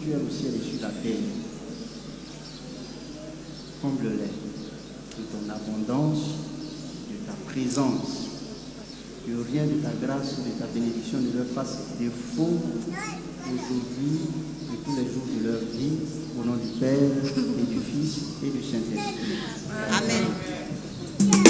tu es au ciel et sur la terre. Comble-les de ton abondance, de ta présence. Que rien de ta grâce ou de ta bénédiction ne leur fasse défaut aujourd'hui et tous les jours de leur vie, au nom du Père et du Fils et du Saint-Esprit. Amen.